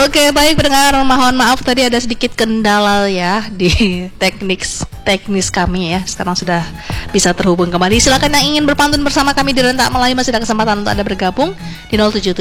Oke, baik pendengar, mohon maaf tadi ada sedikit kendala ya di teknis kami ya. Sekarang sudah bisa terhubung kembali. Silakan yang ingin berpantun bersama kami di Rentak Melayu, masih ada kesempatan untuk Anda bergabung di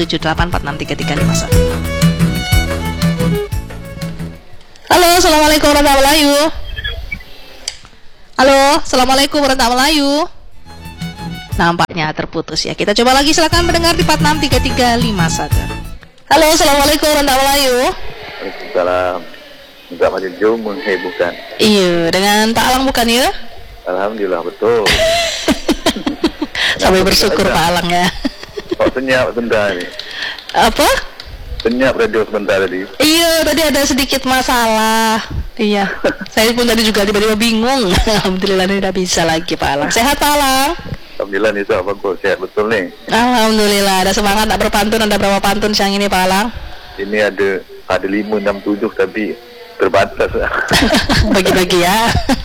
0778463351. Halo, assalamualaikum warahmatullahi wabarakatuh. Halo, assalamualaikum warahmatullahi wabarakatuh. Nampaknya terputus ya. Kita coba lagi, silakan mendengar di 463351. Halo, assalamualaikum warahmatullahi wabarakatuh. Waalaikumsalam. Enggak macam jauh menghebohkan. Iya, dengan Pak Alang bukan ya? Alhamdulillah betul. Sampai bersyukur Pak Alang ya. Oh, senyap sebentar nih. Apa? Senyap radio sebentar tadi. Iya, tadi ada sedikit masalah. Iya, saya pun tadi juga tiba-tiba bingung. Alhamdulillah ini udah bisa lagi Pak Alang. Sehat Pak Alang? Alhamdulillah nih, so, bagus, sehat betul nih. Alhamdulillah, ada semangat tak berpantun. Ada berapa pantun siang ini Pak Alang? Ini ada 5, 6, 7 tapi terbatas. Bagi-bagi ya.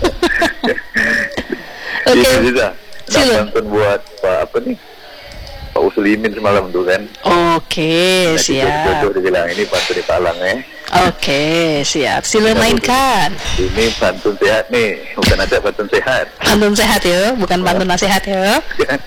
Oke. Ini juga. Nak pantun buat Pak Uslimin semalam tuh kan. Oke, siap. Jodoh dia bilang ini pantun di Palang Oke, siap. Silakan mainkan. Ini pantun sehat nih, bukan ada pantun sehat. Pantun sehat ya, bukan pantun nasihat ya.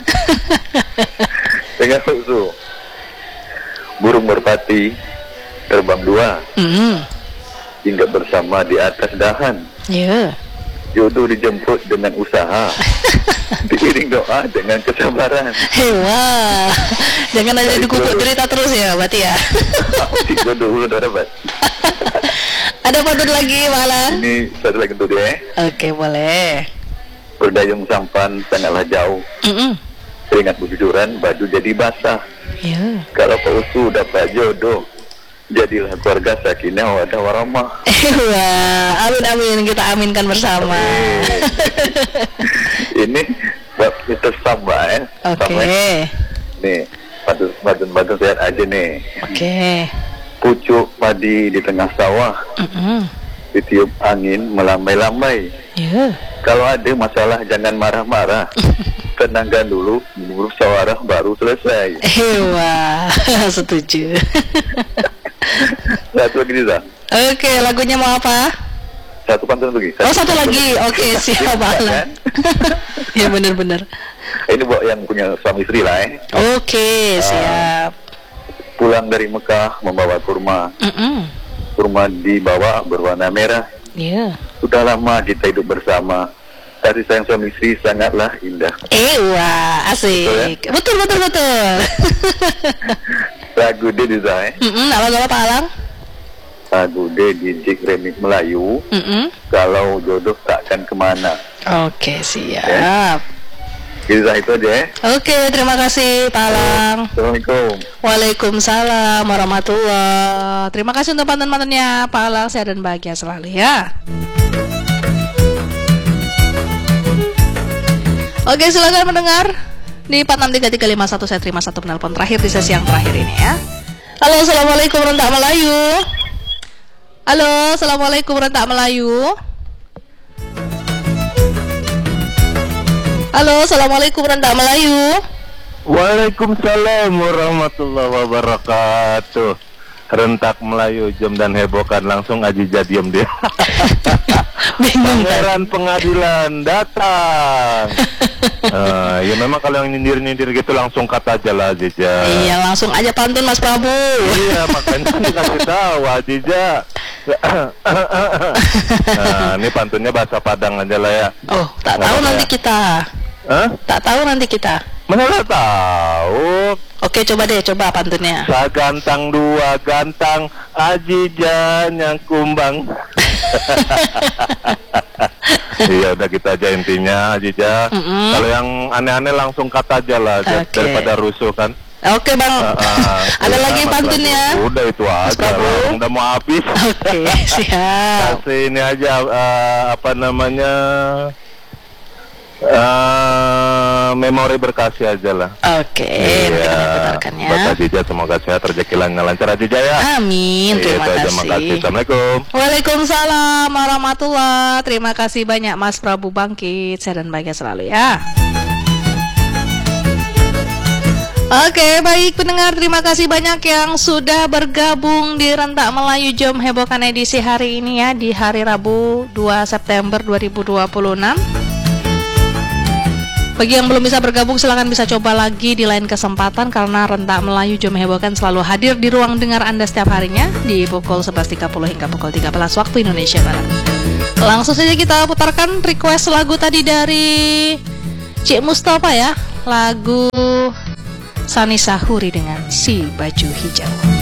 Dengan usul. Burung merpati terbang dua, hingga bersama di atas dahan. Ya. Jodoh dijemput dengan usaha, diiring doa dengan kesabaran. Wah, jangan aja dikukuk cerita terus ya, berarti ya. Jodoh udah dapat. Ada pantun lagi malah. Ini satu lagi untuk dia. Oke, boleh. Berdayung sampan sangatlah jauh. Teringat kejujuran, baju jadi basah. Ya. Kalau Pak Usu dapat jodoh, jadilah keluarga sakinah wadah warahmah. Wah, amin kita aminkan bersama. Ini buat kita sama ya. Oke. Nih, pantun sehat aja nih. Oke. Pucuk padi di tengah sawah, ditiup angin melambai-lambai. Ya. Kalau ada masalah jangan marah-marah. Tenangkan dulu, musyawarah baru selesai. Wah, setuju. Satu lagi Diza. Oke, lagunya mau apa? Satu pantun lagi. Satu lagi. Oke, siap Alang. Ya benar-benar. Ini buat yang punya suami istri lah Oke, siap. Pulang dari Mekah membawa kurma. Kurma dibawa berwarna merah. Iya. Sudah lama kita hidup bersama. Kasih sayang suami istri sangatlah indah. Wah, asik. Betul. Lagu dia Diza Apa Pak Alang? Lagu dia di Jik Remix Melayu. Kalau jodoh takkan kemana. Oke, siap. Diza itu aja Oke, terima kasih Pak Alang. Assalamualaikum. Waalaikumsalam warahmatullahi. Terima kasih untuk pantun-pantunnya Pak Alang. Sehat dan bahagia selalu ya. Oke, silakan mendengar di 463351. Saya terima satu penelpon terakhir di sesi yang terakhir ini ya. Halo, assalamualaikum Rentak Melayu. Halo, assalamualaikum Rentak Melayu. Halo, assalamualaikum Rentak Melayu. Waalaikumsalam warahmatullahi wabarakatuh. Rentak Melayu, jam dan hebohkan, langsung aja jadiam dia. Bingung Pangeran Pengadilan datang. Ya memang kalau yang nyindir gitu langsung kata aja lah Ajija. Iya, langsung aja pantun Mas Prabu. Iya, makanya kan dikasih tahu Ajija. Nah, ini pantunnya bahasa Padang aja lah ya. Oh, tak tahu nanti kita. Tak tahu nanti kita. Mana lah tahu. Oke, coba pantunnya. Sagantang dua gantang, Ajija yang kumbang. Iya, udah kita aja intinya Ajija. Kalau yang aneh-aneh langsung kata aja lah, daripada rusuh kan. Oke Bang. Ada lagi pantunnya? Udah itu aja lah, udah mau habis. Oke, siap. Kasih ini aja memori berkasih aja lah. Oke, kita dengarkan ya. Buat Ajija semoga sehat, rezeki lancar Ajija ya. Amin, terima kasih. Assalamualaikum. Waalaikumsalam warahmatullahi. Terima kasih banyak Mas Prabu Bangkit. Sehat dan bahagia selalu ya. Oke, baik pendengar, terima kasih banyak yang sudah bergabung di Rentak Melayu Jom Hebohkan edisi hari ini ya, di hari Rabu 2 September 2026. Bagi yang belum bisa bergabung, silakan bisa coba lagi di lain kesempatan, karena Rentak Melayu Jom Hebohkan selalu hadir di ruang dengar Anda setiap harinya di pukul 11.30 hingga pukul 13 waktu Indonesia Barat. Langsung saja kita putarkan request lagu tadi dari Cik Mustafa ya, lagu Sani Sahuri dengan Si Baju Hijau.